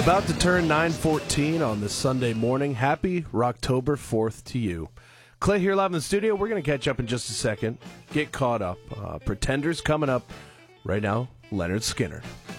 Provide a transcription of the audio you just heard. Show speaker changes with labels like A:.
A: About to turn 9:14 on this Sunday morning. Happy Rocktober 4th to you. Clay here live in the studio. We're going to catch up in just a second. Get caught up. Pretenders coming up right now. Leonard Skinner.